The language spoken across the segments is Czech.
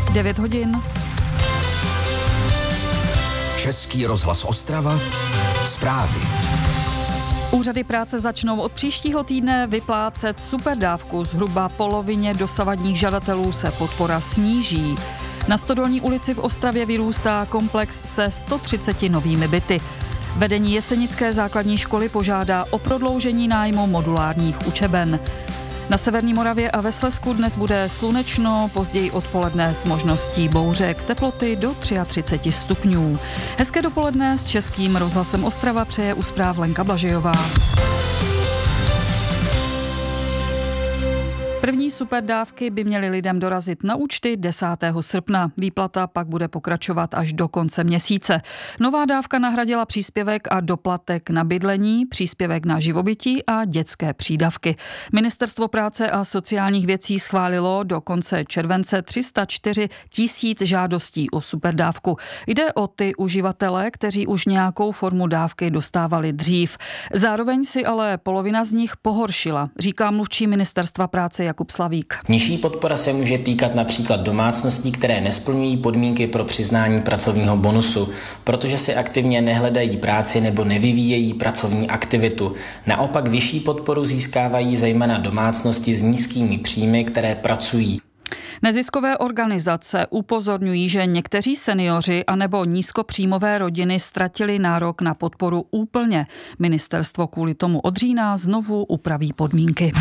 9 hodin. Český rozhlas Ostrava. Zprávy. Úřady práce začnou od příštího týdne vyplácet superdávku. Zhruba polovině dosavadních žadatelů se podpora sníží. Na Stodolní ulici v Ostravě vyrůstá komplex se 130 novými byty. Vedení Jesenické základní školy požádá o prodloužení nájmu modulárních učeben. Na Severní Moravě a ve Slezsku dnes bude slunečno, později odpoledne s možností bouřek, teploty do 33 stupňů. Hezké dopoledne s Českým rozhlasem Ostrava přeje u zpráv Lenka Blažejová. První superdávky by měly lidem dorazit na účty 10. srpna. Výplata pak bude pokračovat až do konce měsíce. Nová dávka nahradila příspěvek a doplatek na bydlení, příspěvek na živobytí a dětské přídavky. Ministerstvo práce a sociálních věcí schválilo do konce července 304 000 žádostí o superdávku. Jde o ty uživatele, kteří už nějakou formu dávky dostávali dřív. Zároveň si ale polovina z nich pohoršila, říká mluvčí Ministerstva práce Jakub Slavík. Nižší podpora se může týkat například domácností, které nesplňují podmínky pro přiznání pracovního bonusu, protože si aktivně nehledají práci nebo nevyvíjejí pracovní aktivitu. Naopak vyšší podporu získávají zejména domácnosti s nízkými příjmy, které pracují. Neziskové organizace upozorňují, že někteří seniori anebo nízkopříjmové rodiny ztratili nárok na podporu úplně. Ministerstvo kvůli tomu od října znovu upraví podmínky.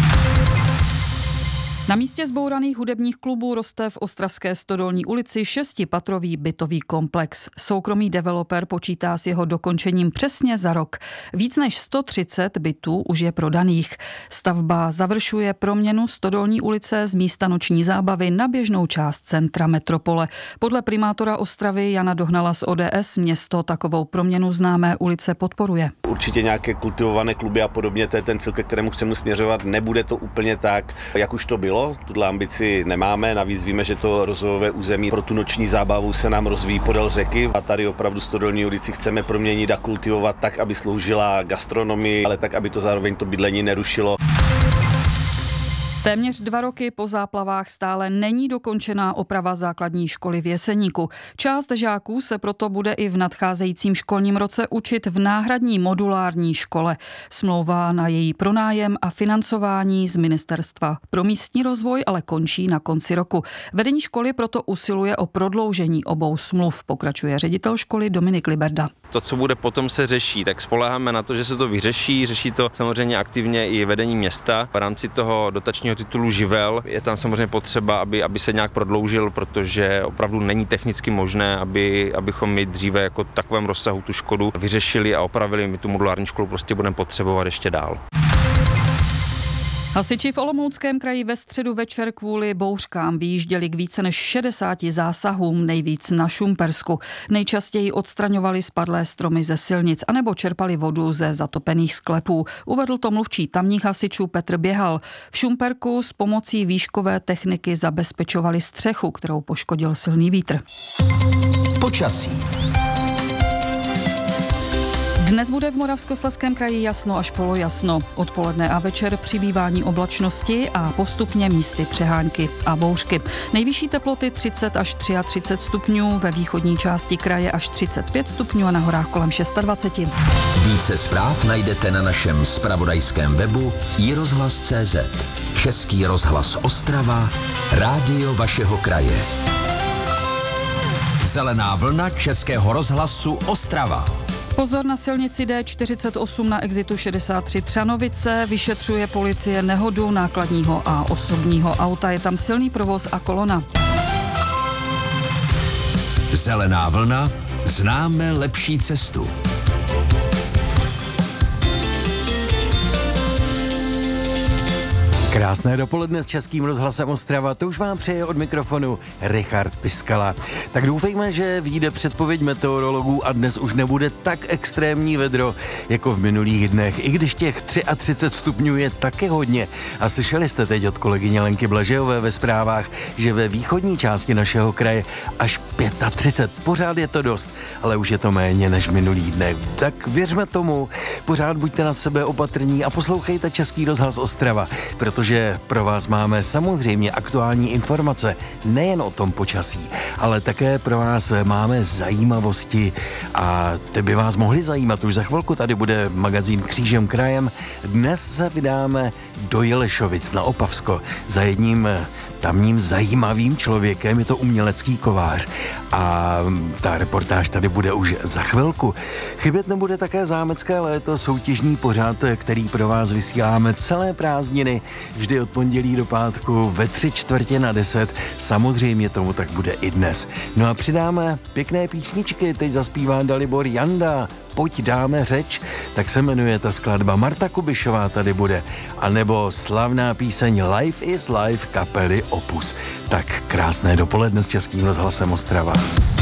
Na místě zbouraných hudebních klubů roste v ostravské Stodolní ulici 6patrový bytový komplex. Soukromý developer počítá s jeho dokončením přesně za rok. Víc než 130 bytů už je prodaných. Stavba završuje proměnu Stodolní ulice z místa noční zábavy na běžnou část centra metropole. Podle primátora Ostravy Jana Dohnala z ODS město takovou proměnu známé ulice podporuje. Určitě nějaké kultivované kluby a podobně, to je ten cíl, ke kterému chceme směřovat. Nebude to úplně tak, jak už to bylo. Tuhle ambici nemáme, navíc víme, že to rozvojové území pro tu noční zábavu se nám rozvíjí podél řeky a tady opravdu Stodolní ulici chceme proměnit a kultivovat tak, aby sloužila gastronomii, ale tak, aby to zároveň to bydlení nerušilo. Téměř 2 roky po záplavách stále není dokončená oprava základní školy v Jeseníku. Část žáků se proto bude i v nadcházejícím školním roce učit v náhradní modulární škole. Smlouva na její pronájem a financování z Ministerstva pro místní rozvoj ale končí na konci roku. Vedení školy proto usiluje o prodloužení obou smluv, pokračuje ředitel školy Dominik Liberda. To, co bude potom, se řeší, tak spoléháme na to, že se to vyřeší. Řeší to samozřejmě aktivně i vedení města. V rámci toho dotačního titulu Živel je tam samozřejmě potřeba, aby se nějak prodloužil, protože opravdu není technicky možné, abychom my dříve jako takovém rozsahu tu škodu vyřešili a opravili. My tu modulární školu prostě budeme potřebovat ještě dál. Hasiči v Olomouckém kraji ve středu večer kvůli bouřkám vyjížděli k více než 60 zásahům, nejvíc na Šumpersku. Nejčastěji odstraňovali spadlé stromy ze silnic anebo čerpali vodu ze zatopených sklepů. Uvedl to mluvčí tamních hasičů Petr Běhal. V Šumperku s pomocí výškové techniky zabezpečovali střechu, kterou poškodil silný vítr. Počasí. Dnes bude v Moravskoslezském kraji jasno až polojasno. Odpoledne a večer přibývání oblačnosti a postupně místy přehánky a bouřky. Nejvyšší teploty 30 až 33 stupňů, ve východní části kraje až 35 stupňů a na horách kolem 26. Více zpráv najdete na našem zpravodajském webu iRozhlas.cz. Český rozhlas Ostrava, rádio vašeho kraje. Zelená vlna Českého rozhlasu Ostrava. Pozor na silnici D48 na exitu 63 Třanovice. Vyšetřuje policie nehodu nákladního a osobního auta. Je tam silný provoz a kolona. Zelená vlna. Známe lepší cestu. Krásné dopoledne s Českým rozhlasem Ostrava, to už vám přeje od mikrofonu Richard Piskala. Tak doufejme, že vyjde předpověď meteorologů a dnes už nebude tak extrémní vedro jako v minulých dnech, i když těch 33 stupňů je taky hodně. A slyšeli jste teď od kolegyně Lenky Blažejové ve zprávách, že ve východní části našeho kraje až 35. Pořád je to dost, ale už je to méně než v minulých dnech. Tak věřme tomu, pořád buďte na sebe opatrní a poslouchejte Český rozhlas Ostrava, protože protože pro vás máme samozřejmě aktuální informace, nejen o tom počasí, ale také pro vás máme zajímavosti a ty by vás mohly zajímat. Už za chvilku tady bude magazín Křížem krajem. Dnes se vydáme do Jelešovic na Opavsko za jedním tamním zajímavým člověkem, je to umělecký kovář a ta reportáž tady bude už za chvilku. Chybět nebude také Zámecké léto, soutěžní pořad, který pro vás vysíláme celé prázdniny, vždy od pondělí do pátku ve 9:45. Samozřejmě tomu tak bude i dnes. No a přidáme pěkné písničky, teď zaspívá Dalibor Janda, Pojď dáme řeč, tak se jmenuje ta skladba. Marta Kubišová tady bude, anebo slavná píseň Life is Life kapely Opus. Tak krásné dopoledne s Českým rozhlasem Ostrava.